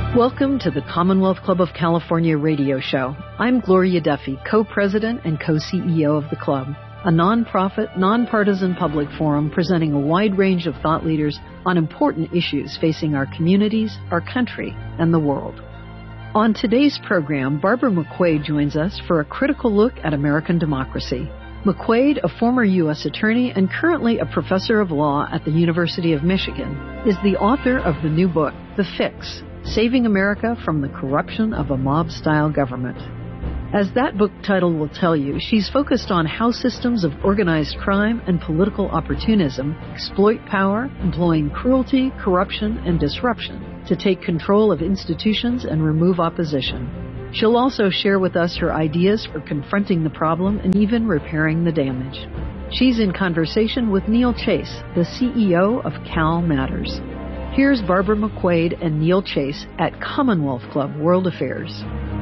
Welcome to the Commonwealth Club of California radio show. I'm Gloria Duffy, co-president and co-CEO of the club, a nonprofit, nonpartisan public forum presenting a wide range of thought leaders on important issues facing our communities, our country, and the world. On today's program, Barbara McQuade joins us for a critical look at American democracy. McQuade, a former U.S. attorney and currently a professor of law at the University of Michigan, is the author of the new book, The Fix: Saving America from the Corruption of a Mob-Style Government. As that book title will tell you, she's focused on how systems of organized crime and political opportunism exploit power, employing cruelty, corruption, and disruption to take control of institutions and remove opposition. She'll also share with us her ideas for confronting the problem and even repairing the damage. She's in conversation with Neil Chase, the CEO of Cal Matters. Here's Barbara McQuade and Neil Chase at Commonwealth Club World Affairs.